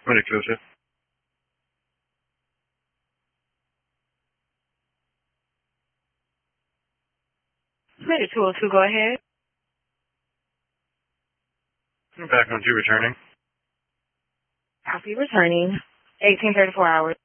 Ready, closer. Ready, 202, go ahead. Back on 2 returning. Copy returning. 1834 hours.